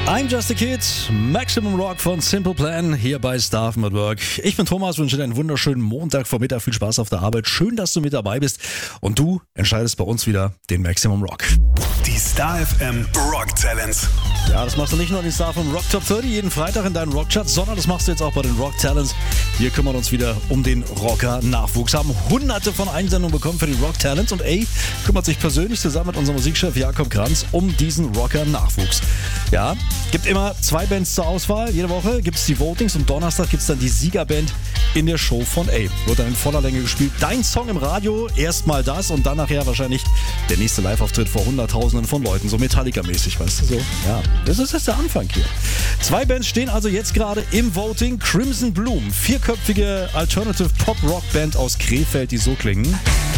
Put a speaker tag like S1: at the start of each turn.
S1: I'm Just a Kid, Maximum Rock von Simple Plan hier bei Staffen at Work. Ich bin Thomas, wünsche dir einen wunderschönen Montagvormittag, viel Spaß auf der Arbeit. Schön, dass du mit dabei bist und du entscheidest bei uns wieder den Maximum Rock.
S2: Die Star FM Rock Talents.
S1: Ja, das machst du nicht nur in den Star FM Rock Top 30 jeden Freitag in deinen Rockcharts, sondern das machst du jetzt auch bei den Rock Talents. Wir kümmern uns wieder um den Rocker-Nachwuchs. Haben hunderte von Einsendungen bekommen für die Rock Talents und kümmert sich persönlich zusammen mit unserem Musikchef Jakob Kranz um diesen Rocker-Nachwuchs. Ja, gibt immer 2 Bands zur Auswahl. Jede Woche gibt es die Votings und Donnerstag gibt es dann die Siegerband in der Show von Wird dann in voller Länge gespielt. Dein Song im Radio, erstmal das und dann nachher wahrscheinlich der nächste Live-Auftritt vor Hunderttausenden von Leuten. So Metallica-mäßig, weißt du so? Ja, das ist jetzt der Anfang hier. 2 Bands stehen also jetzt gerade im Voting. Crimson Bloom, 4-köpfige Alternative Pop-Rock-Band aus Krefeld, die so klingen.